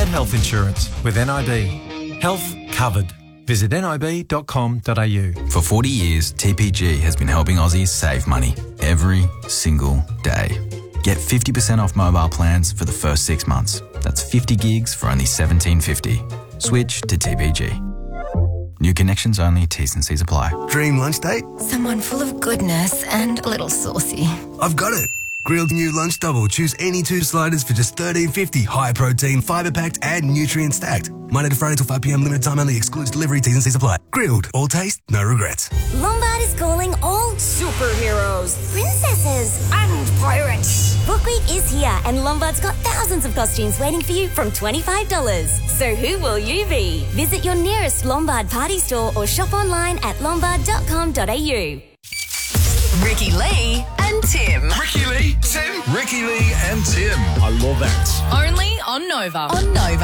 health insurance with NIB. Health covered. Visit nib.com.au. For 40 years, TPG has been helping Aussies save money every single day. Get 50% off mobile plans for the first 6 months. That's 50 gigs for only $17.50. Switch to TPG. New connections only, T's and C's apply. Dream lunch date? Someone full of goodness and a little saucy. I've got it. Grilled new lunch double. Choose any 2 sliders for just $13.50. High protein, fibre packed and nutrient stacked. Monday to Friday till 5 p.m. Limited time only. Excludes delivery. T's and C's apply. Grilled. All taste, no regrets. Lombard is calling all superheroes, princesses and pirates. Book Week is here and Lombard's got thousands of costumes waiting for you from $25. So who will you be? Visit your nearest Lombard party store or shop online at lombard.com.au. Ricky Lee and Tim. Ricky Lee, Tim. Ricky Lee and Tim. I love that. Only on Nova. On Nova.